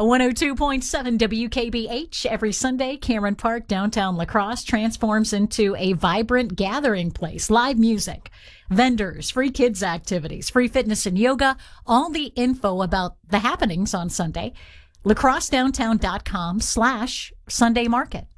102.7 WKBH. Every Sunday, Cameron Park, downtown La Crosse, transforms into a vibrant gathering place. Live music, vendors, free kids activities, free fitness and yoga. All the info about the happenings on Sunday. LaCrosseDowntown.com/Sunday Market.